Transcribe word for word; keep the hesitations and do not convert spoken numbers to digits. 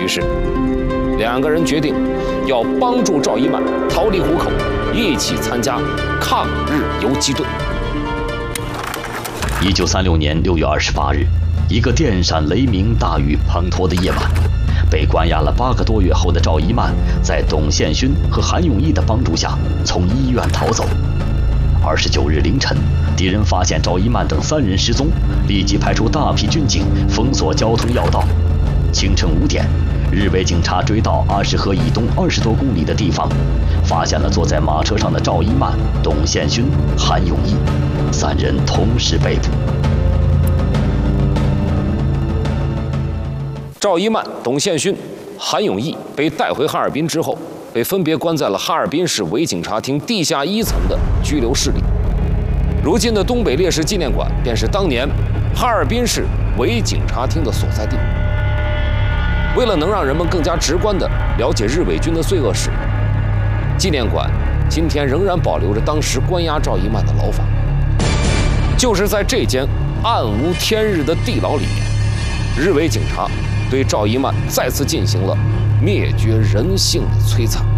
于是，两个人决定要帮助赵一曼逃离虎口，一起参加抗日游击队。 一九三六年六月二十八日，一个电闪雷鸣、大雨滂沱的夜晚，被关押了八个多月后的赵一曼，在董宪勋和韩永义的帮助下，从医院逃走。二十九日凌晨，敌人发现赵一曼等三人失踪，立即派出大批军警封锁交通要道。清晨五点，日伪警察追到阿什河以东二十多公里的地方，发现了坐在马车上的赵一曼、董宪勋、韩永义三人同时被捕。 赵一曼、董宪勋、韩永义被带回哈尔滨之后，被分别关在了哈尔滨市伪警察厅地下一层的拘留室里。如今的东北烈士纪念馆便是当年哈尔滨市伪警察厅的所在地。为了能让人们更加直观地了解日伪军的罪恶史，纪念馆今天仍然保留着当时关押赵一曼的牢房。就是在这间暗无天日的地牢里面，日伪警察对赵一曼再次进行了灭绝人性的摧残。